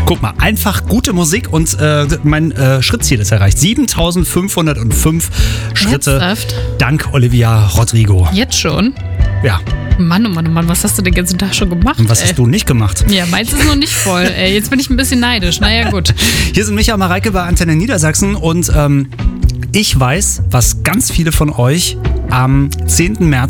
Guck mal, einfach gute Musik und mein Schrittziel ist erreicht. 7.505 Schritte. Ernsthaft? Dank Olivia Rodrigo. Jetzt schon? Ja. Mann, oh Mann, oh Mann, was hast du den ganzen Tag schon gemacht? Und was hast du nicht gemacht? Ja, meins ist noch nicht voll. Ey, jetzt bin ich ein bisschen neidisch. Naja, gut. Hier sind Micha und Mareike bei Antenne Niedersachsen und ich weiß, was ganz viele von euch am 10. März